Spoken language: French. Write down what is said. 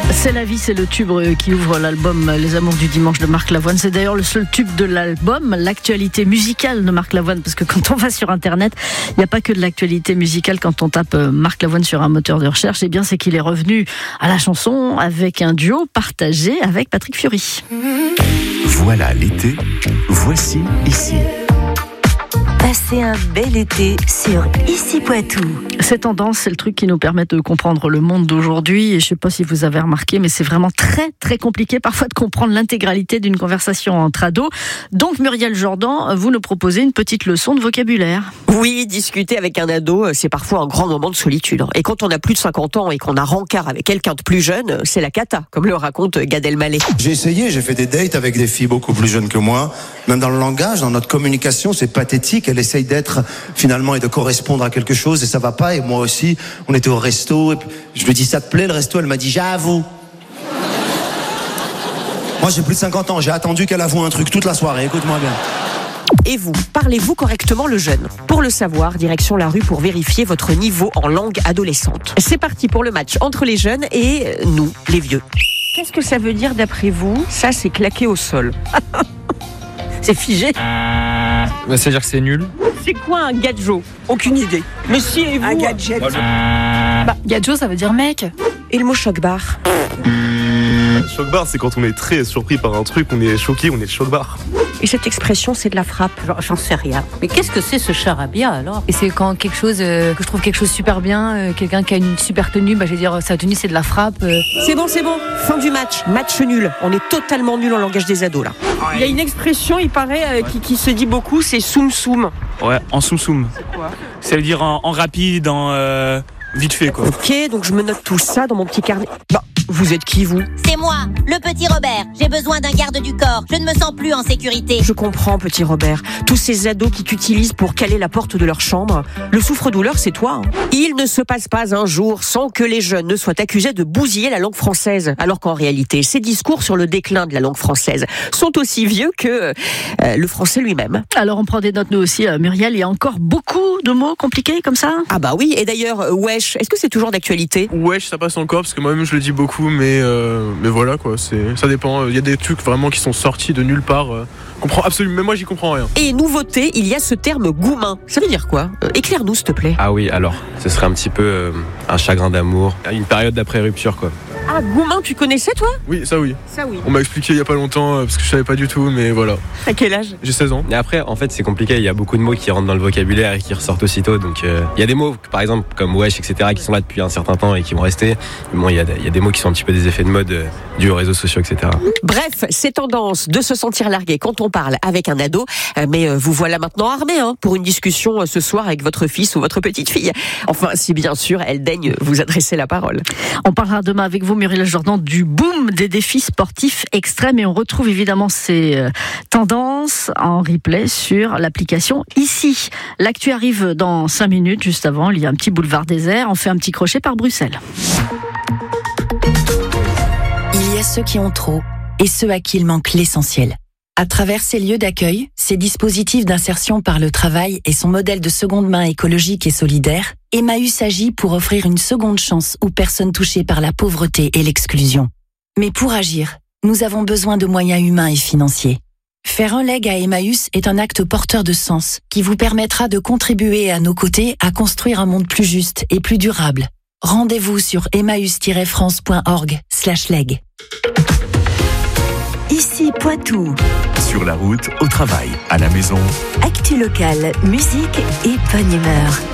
C'est la vie, c'est le tube qui ouvre l'album Les Amours du Dimanche de Marc Lavoine. C'est d'ailleurs le seul tube de l'album, l'actualité musicale de Marc Lavoine, parce que quand on va sur Internet, il n'y a pas que de l'actualité musicale. Quand on tape Marc Lavoine sur un moteur de recherche, eh bien c'est qu'il est revenu à la chanson avec un duo partagé avec Patrick Fiori. Voilà l'été, voici ici. Passez un bel été sur Ici Poitou. Ces tendances, c'est le truc qui nous permet de comprendre le monde d'aujourd'hui. Et je ne sais pas si vous avez remarqué, mais c'est vraiment très très compliqué parfois de comprendre l'intégralité d'une conversation entre ados. Donc Muriel Jordan, vous nous proposez une petite leçon de vocabulaire. Oui, discuter avec un ado, c'est parfois un grand moment de solitude. Et quand on a plus de 50 ans et qu'on a rencard avec quelqu'un de plus jeune, c'est la cata, comme le raconte Gad Elmaleh. J'ai fait des dates avec des filles beaucoup plus jeunes que moi. Même dans le langage, dans notre communication, c'est pathétique. Elle essaye d'être finalement et de correspondre à quelque chose et ça va pas. Et moi aussi, on était au resto et puis je lui dis ça te plaît le resto? Elle m'a dit j'avoue. Moi j'ai plus de 50 ans, j'ai attendu qu'elle avoue un truc toute la soirée, écoute-moi bien. Et vous, parlez-vous correctement le jeune? Pour le savoir, direction la rue pour vérifier votre niveau en langue adolescente. C'est parti pour le match entre les jeunes et nous, les vieux. Qu'est-ce que ça veut dire d'après vous? Ça, c'est claqué au sol. C'est figé. C'est-à-dire que c'est nul. C'est quoi un gadjo? Aucune idée. Mais si, et vous? Un gadget. Gadjo, ça veut dire mec. Et le mot choc-bar? Choc-bar, c'est quand on est très surpris par un truc, on est choqué, on est choc-bar. Et cette expression, c'est de la frappe? J'en sais rien. Mais qu'est-ce que c'est ce charabia alors? Et c'est quand quelque chose, que je trouve quelque chose super bien, quelqu'un qui a une super tenue, je vais dire sa tenue c'est de la frappe. C'est bon. Fin du match. Match nul. On est totalement nul en langage des ados là. Il y a une expression, il paraît, qui se dit beaucoup, c'est soum soum. Ouais, en soum soum. C'est quoi? Ça veut dire en rapide, vite fait quoi. Ok, donc je me note tout ça dans mon petit carnet. Vous êtes qui, vous? C'est moi, le petit Robert. J'ai besoin d'un garde du corps. Je ne me sens plus en sécurité. Je comprends, petit Robert. Tous ces ados qui t'utilisent pour caler la porte de leur chambre. Le souffre-douleur, c'est toi. Il ne se passe pas un jour sans que les jeunes ne soient accusés de bousiller la langue française. Alors qu'en réalité, ces discours sur le déclin de la langue française sont aussi vieux que le français lui-même. Alors on prend des notes nous aussi, Muriel. Il y a encore beaucoup de mots compliqués comme ça? Ah bah oui, et d'ailleurs, wesh, est-ce que c'est toujours d'actualité? Wesh, ça passe encore, parce que moi-même je le dis beaucoup, mais voilà quoi, ça dépend. Il y a des trucs vraiment qui sont sortis de nulle part. Comprends absolument, même moi j'y comprends rien. Et nouveauté, il y a ce terme goumin. Ça veut dire quoi? Éclaire-nous s'il te plaît. Ah oui, alors, ce serait un petit peu un chagrin d'amour, une période d'après-rupture quoi. Ah, goumin, tu connaissais toi? Oui, ça oui. Ça oui. On m'a expliqué il y a pas longtemps, parce que je savais pas du tout, mais voilà. À quel âge? J'ai 16 ans. Et après, en fait, c'est compliqué, il y a beaucoup de mots qui rentrent dans le vocabulaire et qui ressortent aussitôt, donc il y a des mots, par exemple, comme wesh, etc., qui sont là depuis un certain temps et qui vont rester. Bon, il y a des mots qui sont un petit peu des effets de mode dus aux réseaux sociaux, etc. Bref, c'est tendance de se sentir largué quand on parle avec un ado, mais vous voilà maintenant armé pour une discussion ce soir avec votre fils ou votre petite fille. Enfin, si bien sûr, elle daigne vous adresser la parole. On parlera demain avec vous, Muriel Jordan, du boom des défis sportifs extrêmes et on retrouve évidemment ces tendances en replay sur l'application Ici. L'actu arrive dans 5 minutes, juste avant, il y a un petit boulevard désert, on fait un petit crochet par Bruxelles. Il y a ceux qui ont trop et ceux à qui il manque l'essentiel. À travers ces lieux d'accueil, ces dispositifs d'insertion par le travail et son modèle de seconde main écologique et solidaire, Emmaüs agit pour offrir une seconde chance aux personnes touchées par la pauvreté et l'exclusion. Mais pour agir, nous avons besoin de moyens humains et financiers. Faire un leg à Emmaüs est un acte porteur de sens qui vous permettra de contribuer à nos côtés à construire un monde plus juste et plus durable. Rendez-vous sur emmaüs-france.org/leg. Ici Poitou. Sur la route, au travail, à la maison. Actu locale, musique et bonne humeur.